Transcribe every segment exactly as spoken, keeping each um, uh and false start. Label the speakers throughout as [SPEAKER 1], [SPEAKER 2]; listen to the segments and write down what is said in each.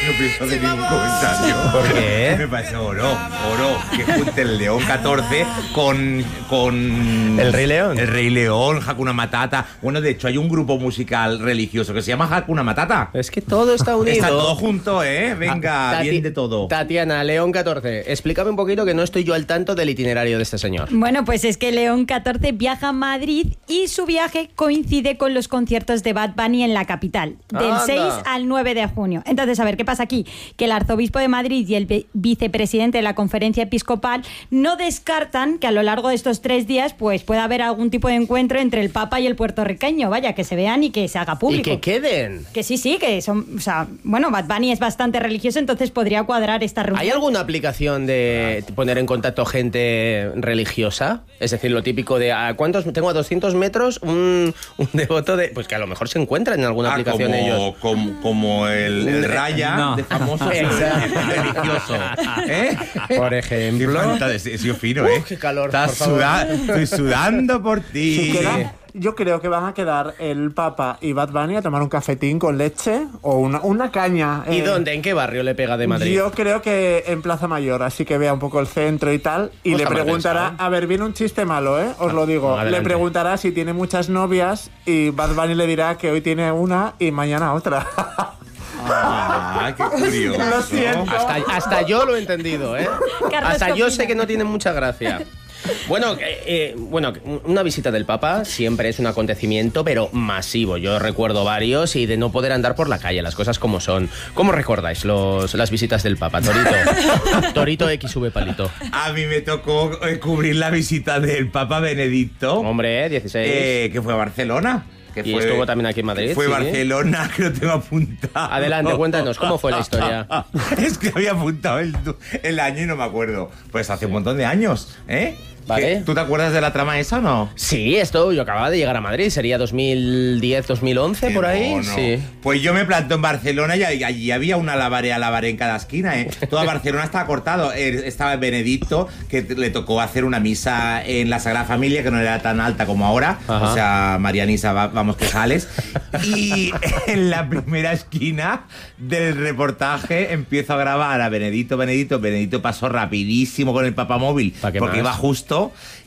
[SPEAKER 1] no pienso hacer ningún comentario.
[SPEAKER 2] ¿Por qué?
[SPEAKER 1] Me parece oro, oro, que junte el León catorce con, con...
[SPEAKER 2] ¿El Rey León?
[SPEAKER 1] El Rey León, Hakuna Matata. Bueno, de hecho hay un grupo musical religioso que se llama Hakuna Matata.
[SPEAKER 2] Es que todo está unido.
[SPEAKER 1] Está todo junto, ¿eh? Venga,
[SPEAKER 2] Tati-
[SPEAKER 1] bien de todo.
[SPEAKER 2] Tatiana, León catorce, explícame un poquito que no estoy yo al tanto del itinerario de este señor.
[SPEAKER 3] Bueno, pues es que León catorce viaja a Madrid y su viaje coincide con los conciertos de Bad Bunny en la capital, del
[SPEAKER 2] Anda.
[SPEAKER 3] seis al nueve de junio. Entonces, a ver, ¿qué pasa aquí? Que el arzobispo de Madrid y el vi- vicepresidente de la conferencia episcopal no descartan que a lo largo de estos tres días pues pueda haber algún tipo de encuentro entre el Papa y el puertorriqueño. Vaya, que se vean y que se haga
[SPEAKER 2] Y
[SPEAKER 3] público.
[SPEAKER 2] que queden.
[SPEAKER 3] Que sí, sí, que son... O sea, bueno, Bad Bunny es bastante religioso, entonces podría cuadrar esta reunión.
[SPEAKER 2] ¿Hay alguna aplicación de poner en contacto gente religiosa? Es decir, lo típico de ¿a cuántos tengo a doscientos metros un, un devoto de...? Pues que a lo mejor se encuentran en alguna
[SPEAKER 1] Ah,
[SPEAKER 2] aplicación
[SPEAKER 1] como,
[SPEAKER 2] ellos.
[SPEAKER 1] Como, como el, el Raya
[SPEAKER 4] No.
[SPEAKER 1] de famoso
[SPEAKER 2] Exacto.
[SPEAKER 1] religioso. ¿Eh?
[SPEAKER 2] Por
[SPEAKER 1] Qué
[SPEAKER 2] ejemplo...
[SPEAKER 1] fantástico, he sido fino, ¿eh?
[SPEAKER 2] Uf, qué calor,
[SPEAKER 1] Estás
[SPEAKER 2] por favor.
[SPEAKER 1] suda- Estoy sudando por ti.
[SPEAKER 5] Si quedan- yo creo que van a quedar el Papa y Bad Bunny a tomar un cafetín con leche o una, una caña.
[SPEAKER 2] ¿Y
[SPEAKER 5] eh.
[SPEAKER 2] dónde? ¿En qué barrio le pega de Madrid?
[SPEAKER 5] Yo creo que en Plaza Mayor, así que vea un poco el centro y tal. Y
[SPEAKER 2] No
[SPEAKER 5] le
[SPEAKER 2] está mal
[SPEAKER 5] preguntará,
[SPEAKER 2] pensado, ¿eh?
[SPEAKER 5] a ver, viene un chiste malo, ¿eh? Os lo digo.
[SPEAKER 2] No, adelante.
[SPEAKER 5] Le preguntará si tiene muchas novias y Bad Bunny le dirá que hoy tiene una y mañana otra.
[SPEAKER 1] Ah, qué curioso.
[SPEAKER 5] Lo siento.
[SPEAKER 2] Hasta, hasta yo lo he entendido, ¿eh?
[SPEAKER 3] Carlos,
[SPEAKER 2] Hasta
[SPEAKER 3] ¿qué
[SPEAKER 2] yo
[SPEAKER 3] opinas?
[SPEAKER 2] sé que no tiene mucha gracia. Bueno, eh, eh, bueno, una visita del Papa siempre es un acontecimiento, pero masivo. Yo recuerdo varios y de no poder andar por la calle, las cosas como son. ¿Cómo recordáis los, las visitas del Papa, Torito? Torito X V Palito.
[SPEAKER 1] A mí me tocó eh, cubrir la visita del Papa Benedicto,
[SPEAKER 2] Hombre, dieciséis.
[SPEAKER 1] eh, que fue a Barcelona. Que
[SPEAKER 2] Y
[SPEAKER 1] fue,
[SPEAKER 2] estuvo también aquí en Madrid,
[SPEAKER 1] Fue
[SPEAKER 2] sí.
[SPEAKER 1] Barcelona, que lo tengo apuntado.
[SPEAKER 2] Adelante, cuéntanos, ¿cómo fue la historia?
[SPEAKER 1] Es que había apuntado el, el año y no me acuerdo. Pues hace un montón de años, ¿eh?
[SPEAKER 2] Vale.
[SPEAKER 1] ¿Qué? ¿Tú te acuerdas de la trama esa o no?
[SPEAKER 2] Sí, esto yo acababa de llegar a Madrid, sería dos mil diez, dos mil once, por ahí.
[SPEAKER 1] Qué mono.
[SPEAKER 2] Sí.
[SPEAKER 1] Pues yo me planto en Barcelona y allí había una lavaré a lavaré en cada esquina, ¿eh? Toda Barcelona estaba cortado. Eh, Estaba Benedicto, que t- le tocó hacer una misa en la Sagrada Familia, que no era tan alta como ahora.
[SPEAKER 2] Ajá.
[SPEAKER 1] O sea, Marianisa, va- vamos que sales. Y en la primera esquina del reportaje empiezo a grabar a Benedicto, Benedicto. Benedicto pasó rapidísimo con el papamóvil,
[SPEAKER 2] ¿Pa' qué
[SPEAKER 1] porque
[SPEAKER 2] más?
[SPEAKER 1] iba justo.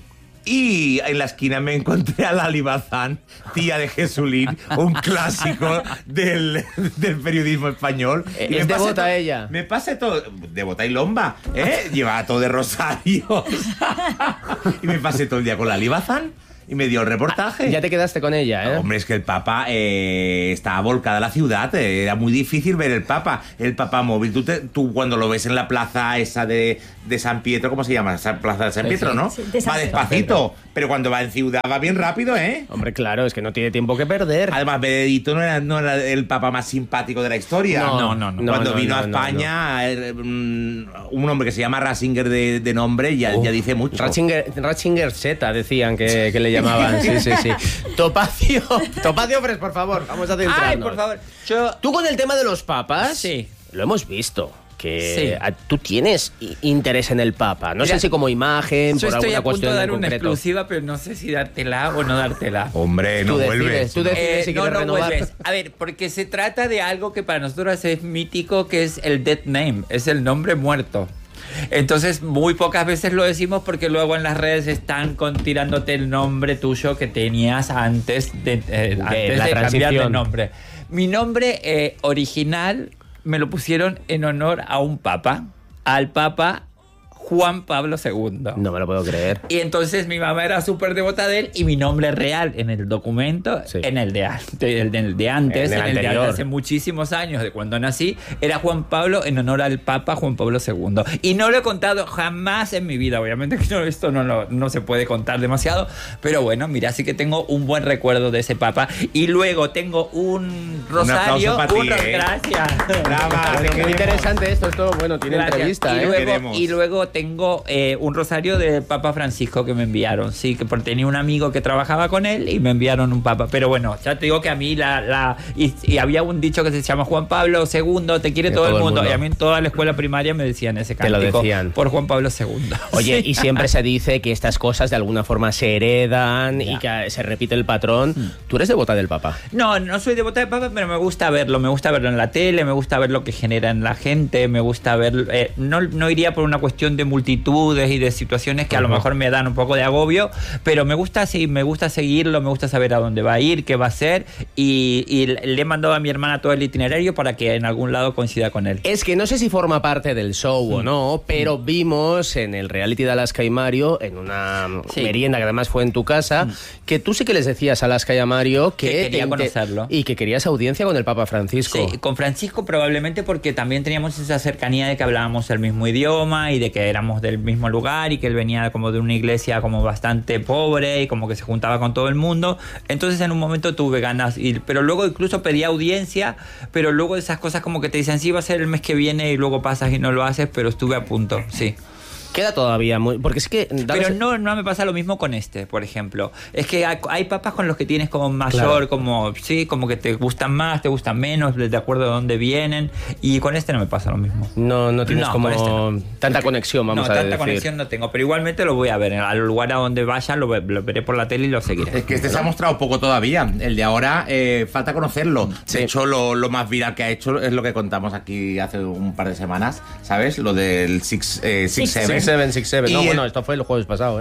[SPEAKER 1] Y en la esquina me encontré a Lali Bazán, tía de Jesulín, un clásico del, del periodismo español.
[SPEAKER 2] Eh,
[SPEAKER 1] Y me
[SPEAKER 2] ¿es
[SPEAKER 1] pasé
[SPEAKER 2] devota
[SPEAKER 1] to-
[SPEAKER 2] ella?
[SPEAKER 1] Me pasé todo... Devota y lomba, ¿eh? Llevaba todo de rosarios. Y me pasé todo el día con Lali Bazán y me dio el reportaje.
[SPEAKER 2] Ya te quedaste con ella, ¿eh?
[SPEAKER 1] Hombre, es que el Papa eh, estaba volcada la ciudad, eh, era muy difícil ver el Papa, el Papa móvil. Tú, te- tú cuando lo ves en la plaza esa de, de San Pietro, ¿cómo se llama? Esa plaza de San
[SPEAKER 2] Sí,
[SPEAKER 1] Pietro,
[SPEAKER 2] sí.
[SPEAKER 1] ¿no?
[SPEAKER 3] Sí, de San
[SPEAKER 1] Va
[SPEAKER 3] Pietro.
[SPEAKER 1] despacito, pero cuando va en ciudad va bien rápido, ¿eh?
[SPEAKER 2] Hombre, claro, es que no tiene tiempo que perder.
[SPEAKER 1] Además, Benedicto no era, no era el Papa más simpático de la historia.
[SPEAKER 4] No, no, no.
[SPEAKER 1] Cuando
[SPEAKER 2] No, no,
[SPEAKER 1] vino
[SPEAKER 2] no,
[SPEAKER 1] a
[SPEAKER 2] no,
[SPEAKER 1] España, eh, mm, un hombre que se llama Ratzinger de, de nombre ya, ya dice mucho.
[SPEAKER 2] Ratzinger, Ratzinger Z decían que, que le llamaban. Sí, sí, sí. Topacio, Topacio Fres, por favor, vamos a centrarnos.
[SPEAKER 4] Ay, por favor. Yo...
[SPEAKER 2] Tú con el tema de los papas,
[SPEAKER 4] Sí.
[SPEAKER 2] lo hemos visto. Que
[SPEAKER 4] Sí.
[SPEAKER 2] a- tú tienes i- interés en el Papa. No
[SPEAKER 4] Mira,
[SPEAKER 2] sé si como imagen,
[SPEAKER 4] Yo
[SPEAKER 2] por
[SPEAKER 4] estoy
[SPEAKER 2] alguna
[SPEAKER 4] a punto
[SPEAKER 2] cuestión
[SPEAKER 4] de dar
[SPEAKER 2] en
[SPEAKER 4] una
[SPEAKER 2] concreto.
[SPEAKER 4] exclusiva, pero no sé si dártela o no dártela.
[SPEAKER 1] Hombre, no
[SPEAKER 2] Tú decides,
[SPEAKER 1] vuelves.
[SPEAKER 2] tú decides.
[SPEAKER 4] Eh,
[SPEAKER 2] si
[SPEAKER 4] no,
[SPEAKER 2] quieres
[SPEAKER 4] no
[SPEAKER 2] renovar.
[SPEAKER 4] vuelves. A ver, porque se trata de algo que para nosotros es mítico, que es el dead name, es el nombre muerto. Entonces, muy pocas veces lo decimos porque luego en las redes están con, tirándote el nombre tuyo que tenías antes de, eh, antes
[SPEAKER 2] la
[SPEAKER 4] de cambiar de
[SPEAKER 2] transición.
[SPEAKER 4] nombre. Mi nombre eh, original me lo pusieron en honor a un papa, al papa Juan Pablo segundo.
[SPEAKER 2] No me lo puedo creer.
[SPEAKER 4] Y entonces mi mamá era súper devota de él y mi nombre real en el documento,
[SPEAKER 2] Sí.
[SPEAKER 4] en el de, ante- el de, el de antes,
[SPEAKER 2] En
[SPEAKER 4] en
[SPEAKER 2] el
[SPEAKER 4] el, de
[SPEAKER 2] anterior.
[SPEAKER 4] hace muchísimos años, de cuando nací, era Juan Pablo en honor al Papa Juan Pablo segundo. Y no lo he contado jamás en mi vida, obviamente que no, esto no, lo- no se puede contar demasiado, pero bueno, mira, sí que tengo un buen recuerdo de ese Papa. Y luego tengo un rosario.
[SPEAKER 1] aplauso para ti,
[SPEAKER 4] un ro-
[SPEAKER 1] ¿eh?
[SPEAKER 4] Gracias.
[SPEAKER 1] Brava, te
[SPEAKER 2] Bueno, muy
[SPEAKER 1] queremos.
[SPEAKER 2] interesante esto, esto, bueno, tiene
[SPEAKER 4] Gracias.
[SPEAKER 2] entrevista,
[SPEAKER 4] y
[SPEAKER 2] ¿eh?
[SPEAKER 4] luego,
[SPEAKER 1] Queremos.
[SPEAKER 4] y luego tengo eh, un rosario del Papa Francisco que me enviaron. Sí, que porque tenía un amigo que trabajaba con él y me enviaron un papa. Pero bueno, ya te digo que a mí la... la y, y había un dicho que se llama Juan Pablo segundo, te quiere todo, todo el, mundo. el mundo. Y a mí en toda la escuela primaria me decían ese cántico. Te lo decían. Por Juan Pablo segundo.
[SPEAKER 2] Oye, y siempre se dice que estas cosas de alguna forma se heredan ya. y que se repite el patrón. Hmm. ¿Tú eres devota del Papa?
[SPEAKER 4] No, no soy devota del Papa, pero me gusta verlo. Me gusta verlo en la tele, me gusta ver lo que genera en la gente, me gusta ver... Eh, no, no iría por una cuestión de multitudes y de situaciones que uh-huh. a lo mejor me dan un poco de agobio, pero me gusta, sí, me gusta seguirlo, me gusta saber a dónde va a ir, qué va a hacer, y, y le he mandado a mi hermana todo el itinerario para que en algún lado coincida con él.
[SPEAKER 2] Es que no sé si forma parte del show mm. o no, pero mm. vimos en el reality de Alaska y Mario, en una sí. merienda que además fue en tu casa, mm. que tú sí que les decías a Alaska y a Mario que,
[SPEAKER 4] que quería conocerlo.
[SPEAKER 2] Y que querías audiencia con el Papa Francisco.
[SPEAKER 4] Sí, con Francisco probablemente porque también teníamos esa cercanía de que hablábamos el mismo idioma y de que éramos del mismo lugar y que él venía como de una iglesia como bastante pobre y como que se juntaba con todo el mundo. Entonces en un momento tuve ganas, y, pero luego incluso pedí audiencia, pero luego esas cosas como que te dicen sí va a ser el mes que viene y luego pasas y no lo haces, pero estuve a punto, sí.
[SPEAKER 2] Queda todavía muy... Porque es que...
[SPEAKER 4] Pero no, no me pasa lo mismo con este, por ejemplo. Es que hay, hay papas con los que tienes como mayor, claro. como... Sí, como que te gustan más, te gustan menos, de acuerdo a dónde vienen. Y con este no me pasa lo mismo.
[SPEAKER 2] No, no tienes no, como este no. tanta conexión, vamos
[SPEAKER 4] no,
[SPEAKER 2] a decir.
[SPEAKER 4] No, tanta conexión no tengo. Pero igualmente lo voy a ver. Al lugar a donde vaya lo, lo veré por la tele y lo seguiré.
[SPEAKER 1] Es que este se ha mostrado poco todavía. El de ahora eh, falta conocerlo. Sí. De hecho, lo, lo más viral que ha hecho es lo que contamos aquí hace un par de semanas, ¿sabes? Lo del six seven.
[SPEAKER 2] six seven, no, bueno, esto fue el jueves pasado, ¿eh?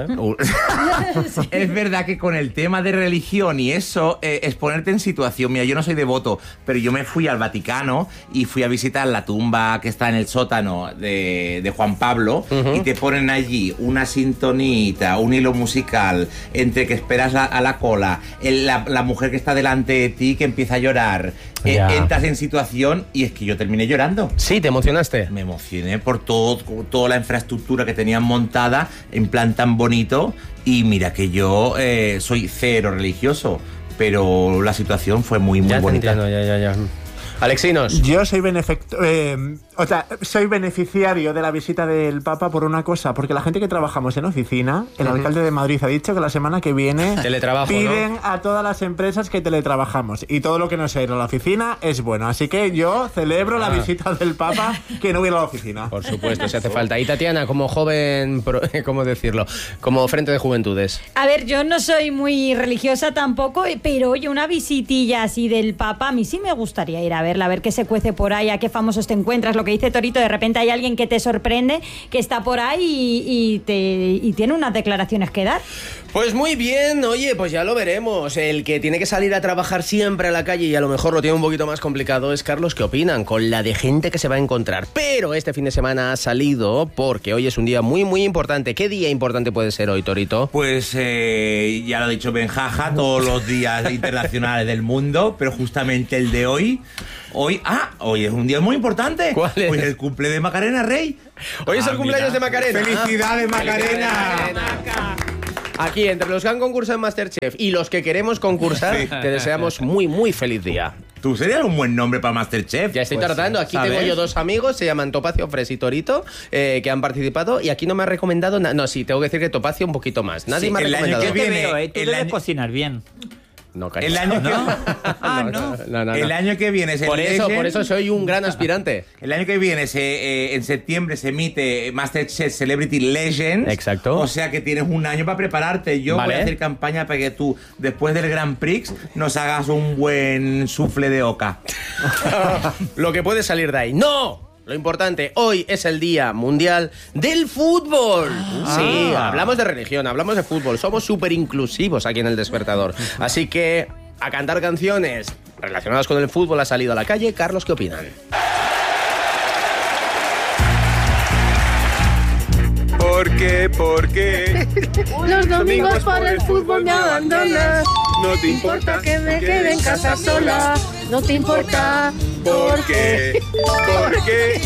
[SPEAKER 1] sí. Es verdad que con el tema de religión y eso, eh, es ponerte en situación. Mira, yo no soy devoto, pero yo me fui al Vaticano y fui a visitar la tumba que está en el sótano de, de Juan Pablo, uh-huh. y te ponen allí una sintonita, un hilo musical, entre que esperas la, a la cola, el, la, la mujer que está delante de ti que empieza a llorar, eh, entras en situación y es que yo terminé llorando.
[SPEAKER 2] Sí, ¿te emocionaste?
[SPEAKER 1] Me emocioné por todo, toda la infraestructura que tenían montada en plan tan bonito, y mira que yo eh, soy cero religioso, pero la situación fue muy muy
[SPEAKER 2] ya
[SPEAKER 1] bonita.
[SPEAKER 2] Te entiendo, ya, ya, ya. Alexinos.
[SPEAKER 5] Yo soy benefactor, eh, o sea, soy beneficiario de la visita del Papa por una cosa, porque la gente que trabajamos en oficina, el uh-huh. alcalde de Madrid ha dicho que la semana que viene
[SPEAKER 2] teletrabajo,
[SPEAKER 5] piden
[SPEAKER 2] ¿no?
[SPEAKER 5] a todas las empresas que teletrabajamos, y todo lo que no sea ir a la oficina es bueno, así que yo celebro ah. la visita del Papa que no voy a ir a la oficina.
[SPEAKER 2] Por supuesto, si hace falta. Y Tatiana, como joven, ¿cómo decirlo? Como Frente de Juventudes.
[SPEAKER 3] A ver, yo no soy muy religiosa tampoco, pero oye, una visitilla así del Papa a mí sí me gustaría ir a ver. A ver qué se cuece por ahí, a qué famosos te encuentras, lo que dice Torito, de repente hay alguien que te sorprende, que está por ahí y, y, te, y tiene unas declaraciones que dar.
[SPEAKER 2] Pues muy bien, oye, pues ya lo veremos. El que tiene que salir a trabajar siempre a la calle y a lo mejor lo tiene un poquito más complicado es Carlos. ¿Qué opinan? Con la de gente que se va a encontrar. Pero este fin de semana ha salido porque hoy es un día muy, muy importante. ¿Qué día importante puede ser hoy, Torito?
[SPEAKER 1] Pues eh, ya lo ha dicho Benjaja, todos los días internacionales del mundo, pero justamente el de hoy... Hoy, ah, hoy es un día muy importante.
[SPEAKER 2] ¿Cuál es?
[SPEAKER 1] Hoy es el cumple de Macarena Rey.
[SPEAKER 2] Hoy
[SPEAKER 1] ah,
[SPEAKER 2] es el cumpleaños
[SPEAKER 1] mira.
[SPEAKER 2] de Macarena.
[SPEAKER 1] ¡Felicidades,
[SPEAKER 2] ah,
[SPEAKER 1] Macarena!
[SPEAKER 2] ¡Felicidades, Aquí, entre los que han concursado en MasterChef y los que queremos concursar, sí. te deseamos muy, muy feliz día.
[SPEAKER 1] Tú serías un buen nombre para MasterChef.
[SPEAKER 2] Ya estoy pues, tratando. Aquí
[SPEAKER 1] ¿sabes?
[SPEAKER 2] Tengo yo dos amigos, se llaman Topacio, Fres y Torito, eh, que han participado, y aquí no me ha recomendado nada. No, sí, tengo que decir que Topacio un poquito más. Nadie
[SPEAKER 1] sí,
[SPEAKER 2] me ha
[SPEAKER 1] el
[SPEAKER 2] recomendado.
[SPEAKER 1] Año que viene,
[SPEAKER 4] veo, ¿eh? Tú
[SPEAKER 1] el
[SPEAKER 4] debes
[SPEAKER 1] año...
[SPEAKER 4] cocinar bien.
[SPEAKER 2] No,
[SPEAKER 1] el año que...
[SPEAKER 4] ¿No? Ah, no.
[SPEAKER 2] No, no, no.
[SPEAKER 1] El año que viene es el
[SPEAKER 2] por eso,
[SPEAKER 1] Legend.
[SPEAKER 2] por eso soy un gran aspirante.
[SPEAKER 1] El año que viene, se, eh, en septiembre, se emite MasterChef Celebrity Legends.
[SPEAKER 2] Exacto.
[SPEAKER 1] O sea que tienes un año para prepararte. Yo
[SPEAKER 2] vale.
[SPEAKER 1] voy a hacer campaña para que tú, después del Grand Prix, nos hagas un buen sufle de oca.
[SPEAKER 2] Lo que puede salir de ahí. ¡No! Lo importante, hoy es el Día Mundial del Fútbol. Ah. Sí, hablamos de religión, hablamos de fútbol. Somos súper inclusivos aquí en El Despertador. Así que, a cantar canciones relacionadas con el fútbol ha salido a la calle. Carlos, ¿qué opinan?
[SPEAKER 6] ¿Por qué? ¿Por qué?
[SPEAKER 7] Los domingos por el fútbol me abandonas.
[SPEAKER 6] No te importa
[SPEAKER 7] que me quede en casa sola. No te importa.
[SPEAKER 6] ¿Por qué? ¿Por qué?